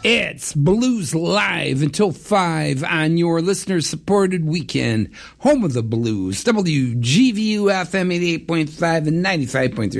It's Blues Live until 5 on your listener-supported weekend. Home of the Blues, WGVU FM 88.5 and 95.3